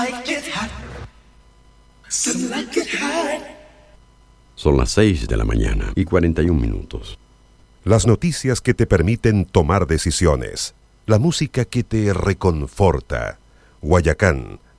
Son las 6 de la mañana y 41 minutos. Las noticias que te permiten tomar decisiones. La música que te reconforta. Guayacán,